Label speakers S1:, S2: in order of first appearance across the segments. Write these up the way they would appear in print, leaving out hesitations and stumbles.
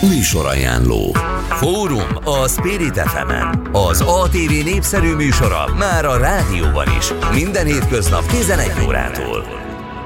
S1: Műsorajánló. Fórum a Spirit FM-en. Az ATV népszerű műsora már a rádióban is. Minden hétköznap 11 órától.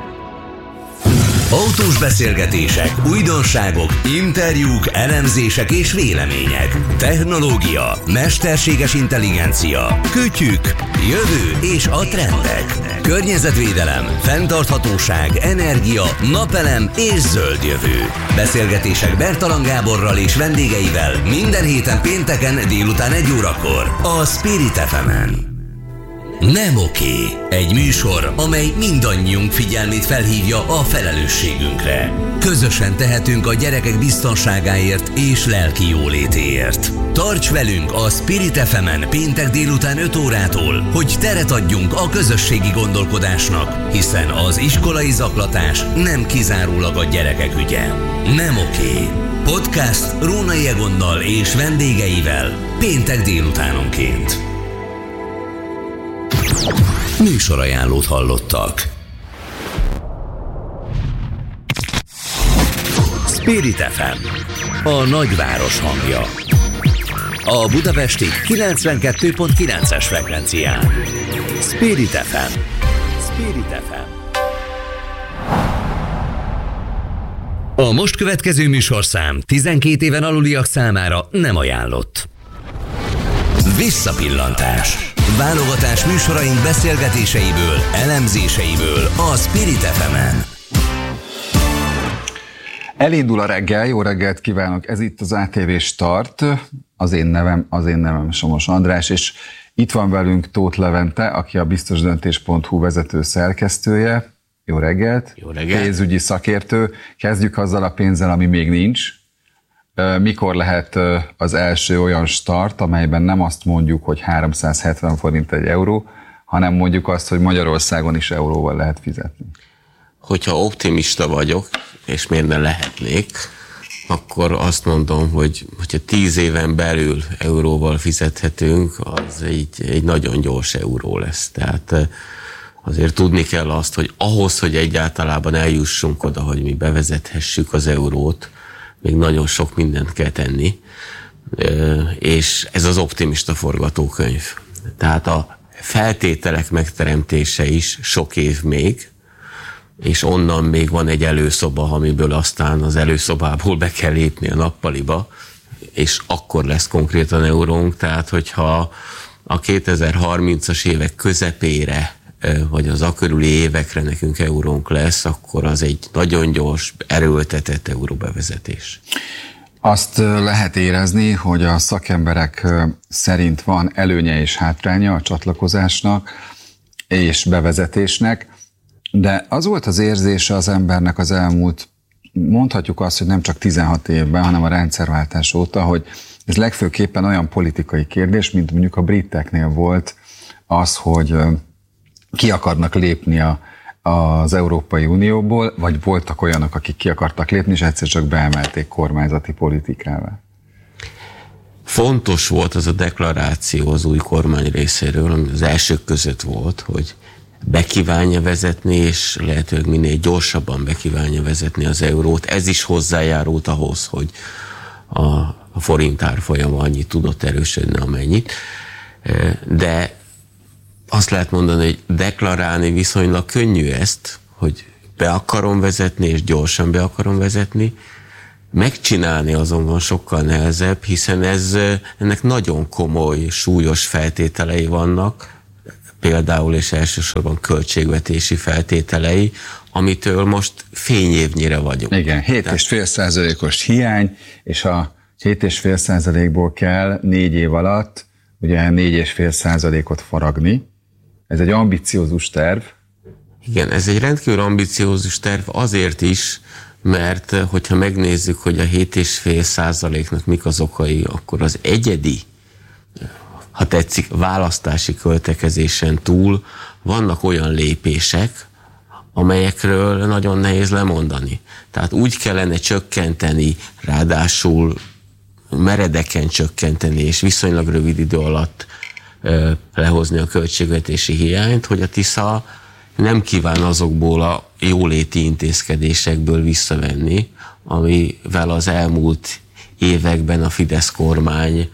S1: Autós beszélgetések, újdonságok, interjúk, elemzések és vélemények. Technológia, mesterséges intelligencia, kütyük, jövő és a trendek. Környezetvédelem, fenntarthatóság, energia, napelem és zöld jövő. Beszélgetések Bertalan Gáborral és vendégeivel minden héten pénteken délután 1 órakor a Spirit FM-en. Nem oké. Egy műsor, amely mindannyiunk figyelmét felhívja a felelősségünkre. Közösen tehetünk a gyerekek biztonságáért és lelki jólétéért. Tarts velünk a Spirit FM-en péntek délután 5 órától, hogy teret adjunk a közösségi gondolkodásnak, hiszen az iskolai zaklatás nem kizárólag a gyerekek ügye. Nem oké. Podcast Rónai Egonnal és vendégeivel péntek délutánonként. Műsorajánlót hallottak. Spirit FM, a nagyváros hangja. A budapesti 92.9-es frekvencián. Spirit FM. Spirit FM. A most következő műsorszám 12 éven aluliak számára nem ajánlott. Visszapillantás. Válogatás műsoraink beszélgetéseiből, elemzéseiből a Spirit FM-en.
S2: Elindul a reggel, jó reggelt kívánok, ez itt az ATV Start, az én nevem Somos András, és itt van velünk Tóth Levente, aki a biztosdöntés.hu vezető szerkesztője. Jó reggelt!
S3: Jó reggelt!
S2: Pénzügyi szakértő. Kezdjük azzal a pénzzel, ami még nincs. Mikor lehet az első olyan start, amelyben nem azt mondjuk, hogy 370 forint egy euró, hanem mondjuk azt, hogy Magyarországon is euróval lehet fizetni?
S3: Hogyha optimista vagyok, és miért ne lehetnék, akkor azt mondom, hogy hogyha 10 éven belül euróval fizethetünk, az egy nagyon gyors euró lesz. Tehát azért tudni kell azt, hogy ahhoz, hogy egyáltalán eljussunk oda, hogy mi bevezethessük az eurót, még nagyon sok mindent kell tenni, és ez az optimista forgatókönyv. Tehát a feltételek megteremtése is sok év még, és onnan még van egy előszoba, amiből aztán az előszobából be kell lépni a nappaliba, és akkor lesz konkrétan eurónk. Tehát, hogyha a 2030-as évek közepére, vagy az akörüli évekre nekünk eurónk lesz, akkor az egy nagyon gyors, erőltetett euróbevezetés.
S2: Azt lehet érezni, hogy a szakemberek szerint van előnye és hátránya a csatlakozásnak és bevezetésnek, de az volt az érzése az embernek az elmúlt, mondhatjuk azt, hogy nem csak 16 évben, hanem a rendszerváltás óta, hogy ez legfőképpen olyan politikai kérdés, mint mondjuk a briteknél volt az, hogy ki akarnak lépni az Európai Unióból, vagy voltak olyanok, akik ki akartak lépni, és egyszer csak beemelték kormányzati politikával.
S3: Fontos volt az a deklaráció az új kormány részéről, ami az elsők között volt, hogy bekívánja vezetni, és lehetőleg minél gyorsabban bekívánja vezetni az eurót. Ez is hozzájárult ahhoz, hogy a forint árfolyama annyit tudott erősödni, amennyit. De azt lehet mondani, hogy deklarálni viszonylag könnyű ezt, hogy be akarom vezetni, és gyorsan be akarom vezetni. Megcsinálni azonban sokkal nehezebb, hiszen ennek nagyon komoly, súlyos feltételei vannak, például és elsősorban költségvetési feltételei, amitől most fényévnyire vagyunk.
S2: Igen, 7,5%-os hiány, és a 7,5%-ból kell 4 év alatt ugye 4,5%-ot faragni. Ez egy ambiciózus terv.
S3: Igen, ez egy rendkívül ambiciózus terv azért is, mert hogyha megnézzük, hogy a 7,5%-nak mik az okai, akkor az egyedi, ha tetszik, választási költekezésen túl vannak olyan lépések, amelyekről nagyon nehéz lemondani. Tehát úgy kellene csökkenteni, ráadásul meredeken csökkenteni, és viszonylag rövid idő alatt lehozni a költségvetési hiányt, hogy a Tisza nem kíván azokból a jóléti intézkedésekből visszavenni, amivel az elmúlt években a Fidesz kormány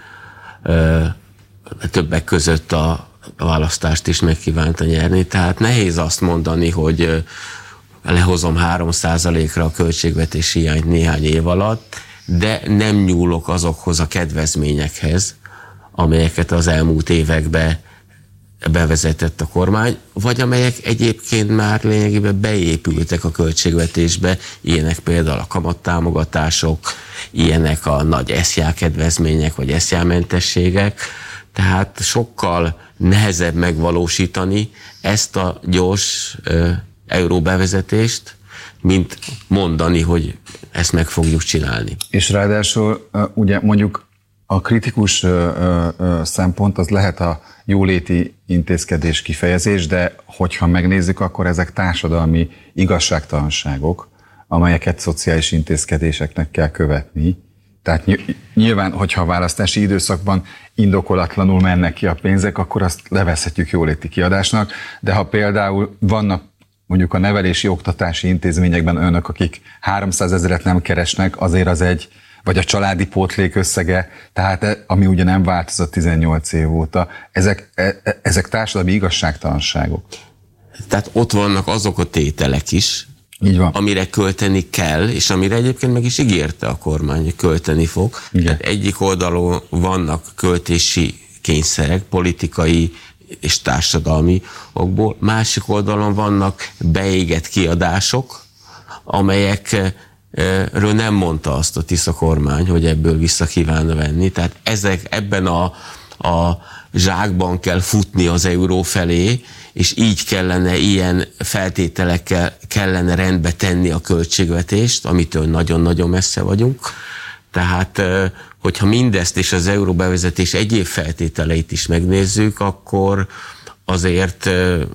S3: többek között a választást is megkívánta nyerni. Tehát nehéz azt mondani, hogy lehozom 3%-ra a költségvetési hiányt néhány év alatt, de nem nyúlok azokhoz a kedvezményekhez, amelyeket az elmúlt években bevezetett a kormány, vagy amelyek egyébként már lényegében beépültek a költségvetésbe, ilyenek például a kamattámogatások, ilyenek a nagy SZIA kedvezmények, vagy SZIA mentességek, tehát sokkal nehezebb megvalósítani ezt a gyors euróbevezetést, mint mondani, hogy ezt meg fogjuk csinálni.
S2: És ráadásul ugye mondjuk a kritikus szempont az lehet a jóléti intézkedés kifejezés, de hogyha megnézzük, akkor ezek társadalmi igazságtalanságok, amelyeket szociális intézkedéseknek kell követni. Tehát nyilván, hogyha a választási időszakban indokolatlanul mennek ki a pénzek, akkor azt levezhetjük jóléti kiadásnak, de ha például vannak mondjuk a nevelési oktatási intézményekben önök, akik 300 000 nem keresnek, azért az egy, vagy a családi pótlék összege, tehát ami ugye nem változott 18 év óta, ezek társadalmi igazságtalanságok. Tehát
S3: ott vannak azok a tételek is,
S2: így van,
S3: amire költeni kell, és amire egyébként meg is ígérte a kormány, hogy költeni fog. Tehát egyik oldalon vannak költési kényszerek, politikai és társadalmi okból, másik oldalon vannak beégett kiadások, amelyekről nem mondta azt a Tisza kormány, hogy ebből vissza kívánna venni. Tehát ebben a zsákban kell futni az euró felé, és így kellene, ilyen feltételekkel kellene rendbe tenni a költségvetést, amitől nagyon-nagyon messze vagyunk. Tehát, hogyha mindezt és az euróbevezetés egyéb feltételeit is megnézzük, akkor azért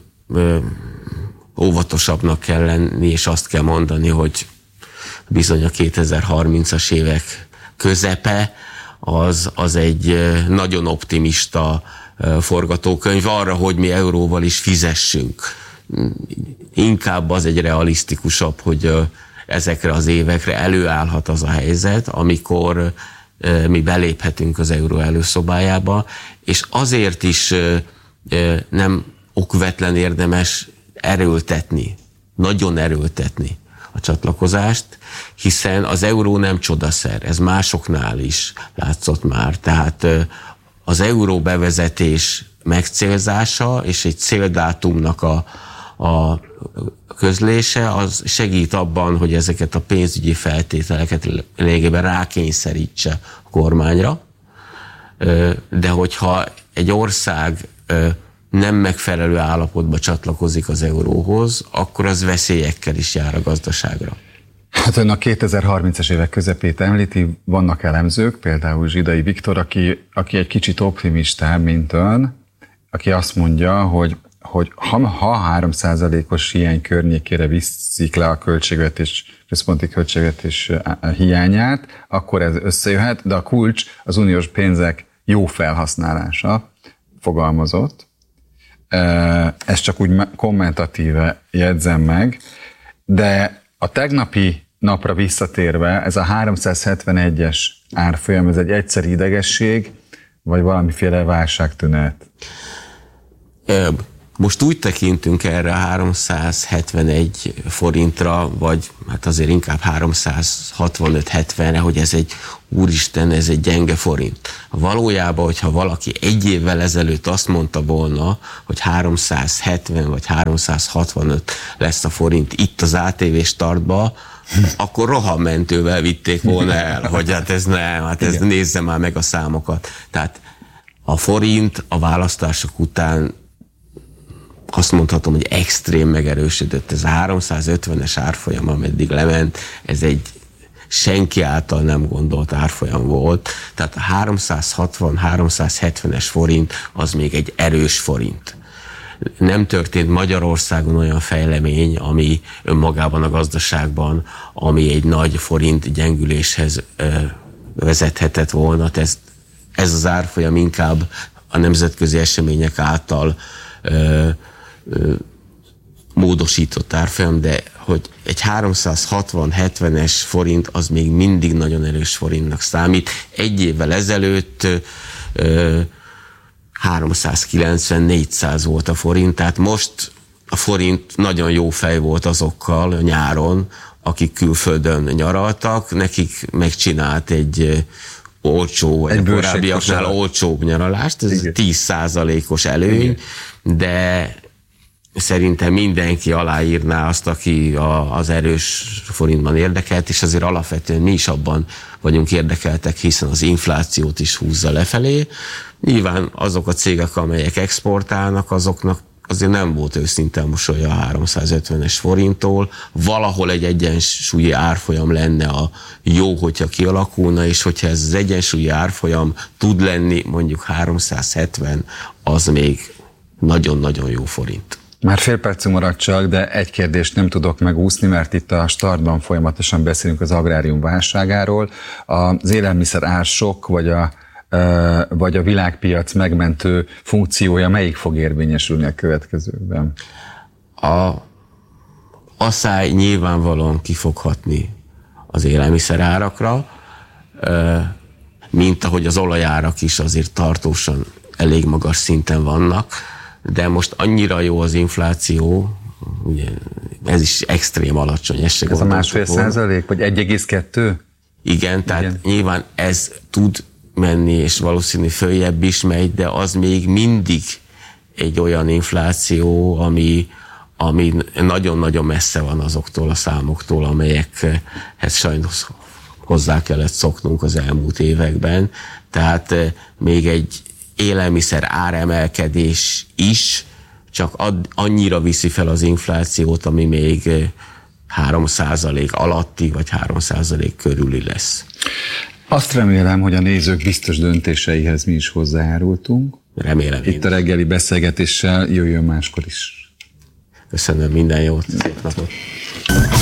S3: óvatosabbnak kell lenni, és azt kell mondani, hogy bizony a 2030-as évek közepe az egy nagyon optimista forgatókönyv arra, hogy mi euróval is fizessünk. Inkább az egy realisztikusabb, hogy ezekre az évekre előállhat az a helyzet, amikor mi beléphetünk az euró előszobájába, és azért is nem okvetlen érdemes erőltetni, nagyon erőltetni a csatlakozást, hiszen az euró nem csodaszer, ez másoknál is látszott már. Tehát az euró bevezetés megcélzása és egy céldátumnak a közlése az segít abban, hogy ezeket a pénzügyi feltételeket lényegében rákényszerítse a kormányra, de hogyha egy ország nem megfelelő állapotba csatlakozik az euróhoz, akkor az veszélyekkel is jár a gazdaságra.
S2: Hát ön a 2030-as évek közepét említi, vannak elemzők, például Zsidai Viktor, aki egy kicsit optimistább, mint ön, aki azt mondja, hogy ha 3%-os hiány környékére viszik le a központi költségvetés hiányát, akkor ez összejöhet, de a kulcs az uniós pénzek jó felhasználása, fogalmazott. Ezt csak úgy kommentatíve jegyzem meg, de a tegnapi napra visszatérve, ez a 371-es árfolyam, ez egy egyszeri idegesség, vagy valamiféle válságtünet?
S3: Most úgy tekintünk erre a 371 forintra, vagy hát azért inkább 365-70-re, hogy ez egy úristen, ez egy gyenge forint. Valójában, hogyha valaki egy évvel ezelőtt azt mondta volna, hogy 370 vagy 365 lesz a forint itt az ATV startba, akkor rohammentővel vitték volna el, hogy hát ez nem, hát ez nézze már meg a számokat. Tehát a forint a választások után azt mondhatom, hogy extrém megerősödött. Ez a 350-es árfolyam, ameddig lement, ez egy senki által nem gondolt árfolyam volt. Tehát a 360-370-es forint az még egy erős forint. Nem történt Magyarországon olyan fejlemény, ami önmagában a gazdaságban, ami egy nagy forint gyengüléshez vezethetett volna. Ez az árfolyam inkább a nemzetközi események által módosított árfolyam, de hogy egy 360-70-es forint az még mindig nagyon erős forintnak számít. Egy évvel ezelőtt 390-400 volt a forint, tehát most a forint nagyon jó fej volt azokkal nyáron, akik külföldön nyaraltak, nekik megcsinált egy olcsó, vagy a korábbiaknál olcsóbb nyaralást, ez 10%-os előny, de szerintem mindenki aláírná azt, aki az erős forintban érdekelt, és azért alapvetően mi is abban vagyunk érdekeltek, hiszen az inflációt is húzza lefelé. Nyilván azok a cégek, amelyek exportálnak, azoknak azért nem volt őszinte mosolya a 350-es forinttól. Valahol egy egyensúlyi árfolyam lenne a jó, hogyha kialakulna, és hogyha ez az egyensúlyi árfolyam tud lenni, mondjuk 370, az még nagyon-nagyon jó forint.
S2: Már fél percünk maradt csak, de egy kérdést nem tudok megúszni, mert itt a startban folyamatosan beszélünk az agrárium válságáról. Az élelmiszer ársok, vagy a világpiac megmentő funkciója melyik fog érvényesülni a következőkben?
S3: A asszály nyilvánvalóan ki fog hatni az élelmiszer árakra, mint ahogy az olajárak is azért tartósan elég magas szinten vannak, de most annyira jó az infláció, ugye ez is extrém alacsony. Ez
S2: a 1,5% vagy 1,2?
S3: Igen, tehát nyilván ez tud menni, és valószínű följebb is megy, de az még mindig egy olyan infláció, ami nagyon-nagyon messze van azoktól a számoktól, amelyekhez sajnos hozzá kellett szoknunk az elmúlt években. Tehát még egy élelmiszer áremelkedés is csak annyira viszi fel az inflációt, ami még 3% alatti, vagy 3% körüli lesz.
S2: Azt remélem, hogy a nézők biztos döntéseihez mi is hozzájárultunk.
S3: Remélem.
S2: Itt a reggeli beszélgetéssel jöjjön máskor is.
S3: Köszönöm, minden jót, szép napot.